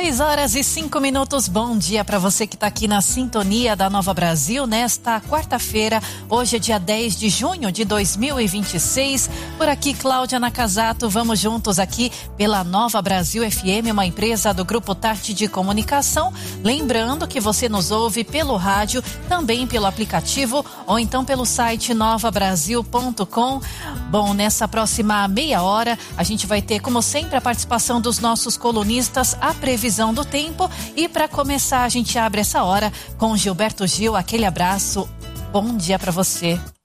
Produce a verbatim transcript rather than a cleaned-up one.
seis horas e cinco minutos, bom dia para você que está aqui na sintonia da Nova Brasil nesta quarta-feira. Hoje é dia dez de junho de dois mil e vinte e seis. Por aqui, Cláudia Nakazato, vamos juntos aqui pela Nova Brasil F M, uma empresa do Grupo Tarte de Comunicação. Lembrando que você nos ouve pelo rádio, também pelo aplicativo ou então pelo site nova brasil ponto com. Bom, nessa próxima meia hora a gente vai ter, como sempre, a participação dos nossos colunistas, a previsão do tempo, e para começar a gente abre essa hora com Gilberto Gil. Aquele abraço, bom dia para você.